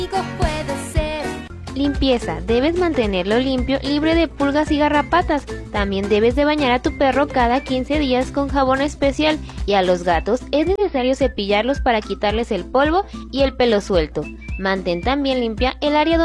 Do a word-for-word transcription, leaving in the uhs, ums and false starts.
Limpieza. Debes mantenerlo limpio, libre de pulgas y garrapatas. También debes de bañar a tu perro cada quince días con jabón especial, y a los gatos es necesario cepillarlos para quitarles el polvo y el pelo suelto. Mantén también limpia el área donde